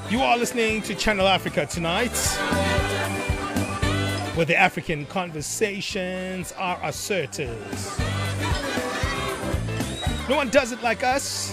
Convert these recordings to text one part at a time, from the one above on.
You are listening to Channel Africa tonight, where the African conversations are asserted. No one does it like us.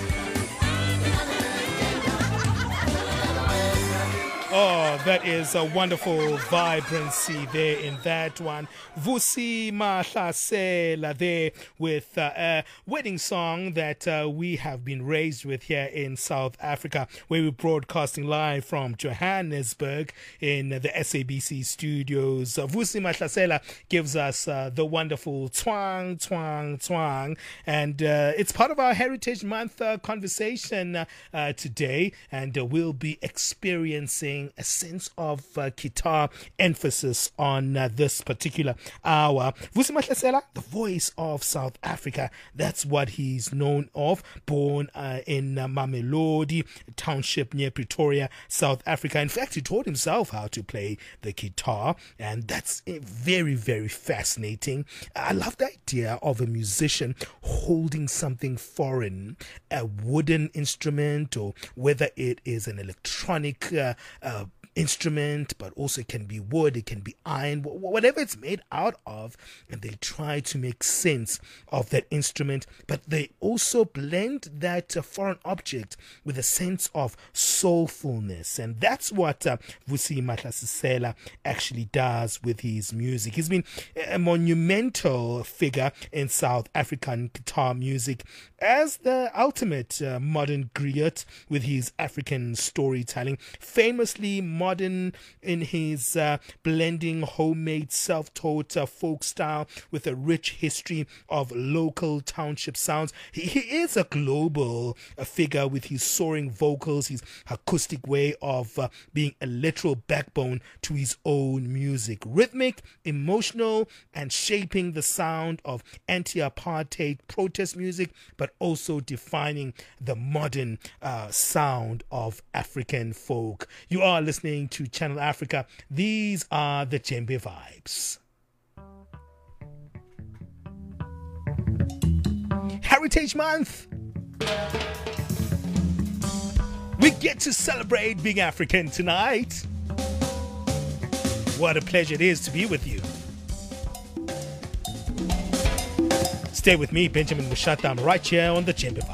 Oh, that is a wonderful vibrancy there in that one. Vusi Mahlasela there with a wedding song that we have been raised with here in South Africa, where we're broadcasting live from Johannesburg in the SABC studios. Vusi Mahlasela gives us the wonderful twang, twang, twang. And it's part of our Heritage Month conversation today, and we'll be experiencing a sense of guitar emphasis on this particular hour. Vusi Mahlasela, the voice of South Africa, that's what he's known of. Born in Mamelodi township near Pretoria, South Africa. In fact, he taught himself how to play the guitar, and that's very, very fascinating. I love the idea of a musician holding something foreign, a wooden instrument, or whether it is an electronic instrument, but also it can be wood, it can be iron, whatever it's made out of, and they try to make sense of that instrument, but they also blend that foreign object with a sense of soulfulness, and that's what Vusi Mahlasela actually does with his music. He's been a monumental figure in South African guitar music as the ultimate modern griot with his African storytelling, famously modern in his blending homemade self-taught folk style with a rich history of local township sounds. He is a global figure with his soaring vocals, his acoustic way of being a literal backbone to his own music. Rhythmic, emotional, and shaping the sound of anti-apartheid protest music, but also defining the modern sound of African folk. You are listening to Channel Africa. These are the Djembe vibes. Heritage Month. We get to celebrate being African tonight. What a pleasure it is to be with you. Stay with me, Benjamin Mushata. I'm right here on the Djembe vibes.